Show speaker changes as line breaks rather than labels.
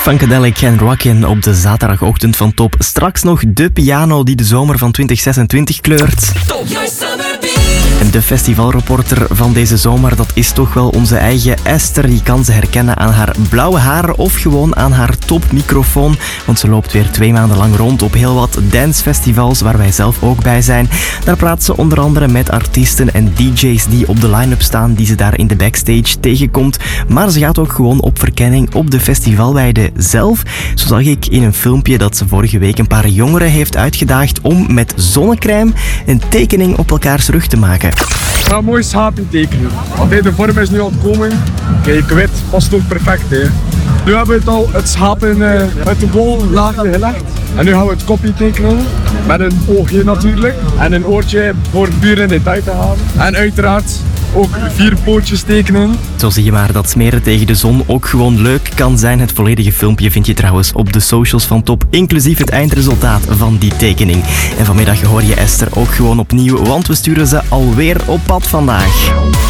Funkadelic en Rockin' op de zaterdagochtend van Top. Straks nog de piano die de zomer van 2026 kleurt. En de festivalreporter van deze zomer, dat is toch wel onze eigen Esther. Je kan ze herkennen aan haar blauwe haar of gewoon aan haar topmicrofoon. Want ze loopt weer 2 maanden lang rond op heel wat dancefestivals waar wij zelf ook bij zijn. Daar praat ze onder andere met artiesten en DJ's die op de line-up staan, die ze daar in de backstage tegenkomt. Maar ze gaat ook gewoon op verkenning op de festivalweide zelf. Zo zag ik in een filmpje dat ze vorige week een paar jongeren heeft uitgedaagd om met zonnecrème een tekening op elkaars rug te maken.
Ik ga een mooi schaapje tekenen. Want de vorm is nu aan het komen. Kijk, wit past ook perfect. Hè. Nu hebben we het schaap met de bol laagje gelegd. En nu gaan we het kopje tekenen. Met een oogje natuurlijk. En een oortje voor puur in detail te gaan. En uiteraard ook 4 pootjes tekenen.
Zo zie je maar dat smeren tegen de zon ook gewoon leuk kan zijn. Het volledige filmpje vind je trouwens op de socials van Top, inclusief het eindresultaat van die tekening. En vanmiddag hoor je Esther ook gewoon opnieuw, want we sturen ze alweer op pad vandaag.